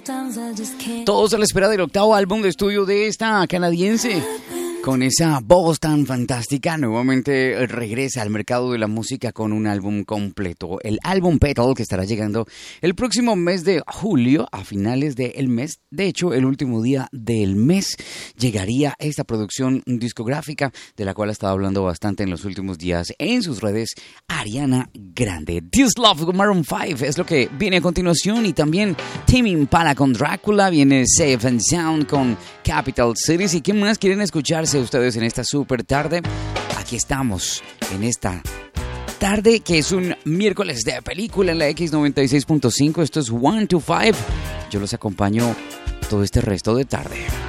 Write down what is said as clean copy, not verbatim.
Todos a la espera del octavo álbum de estudio de esta canadiense. Con esa voz tan fantástica, nuevamente regresa al mercado de la música con un álbum completo. El álbum Petal, que estará llegando el próximo mes de julio, a finales del mes. De hecho, el último día del mes llegaría esta producción discográfica, de la cual ha estado hablando bastante en los últimos días en sus redes, Ariana Grande. This Love con Maroon 5 es lo que viene a continuación. Y también Tame Impala con Drácula, viene Safe and Sound con Capital Cities. ¿Y qué más quieren escucharse ustedes en esta super tarde? Aquí estamos en esta tarde que es un miércoles de película en la X96.5. Esto es 1 to 5. Yo los acompaño todo este resto de tarde.